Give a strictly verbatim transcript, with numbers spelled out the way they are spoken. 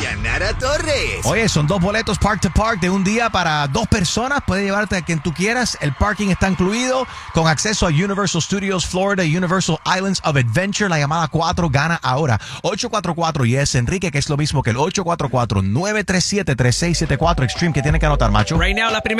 ganar a Torres. Oye, son dos boletos Park to Park de un día para dos personas. Puedes llevarte a quien tú quieras. El parking está incluido con acceso a Universal Studios Florida y Universal Islands of Adventure. La llamada cuatro gana ahora. ocho cuatro cuatro y es Enrique, que es lo mismo que el ocho cuatro cuatro, nueve tres siete, tres seis siete cuatro Extreme, que tiene que anotar, macho. Right now, la primera